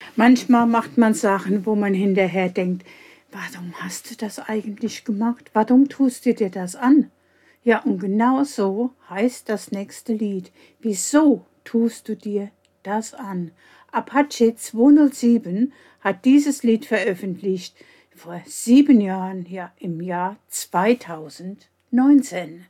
Manchmal macht man Sachen, wo man hinterher denkt, warum hast du das eigentlich gemacht? Warum tust du dir das an? Ja, und genau so heißt das nächste Lied. Wieso tust du dir das an? Apache 207 hat dieses Lied veröffentlicht vor 7 Jahren, ja, im Jahr 2019.